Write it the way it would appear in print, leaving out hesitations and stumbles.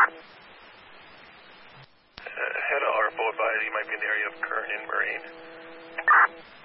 Head of ARPO advised you might be in the area of Kern and Marine.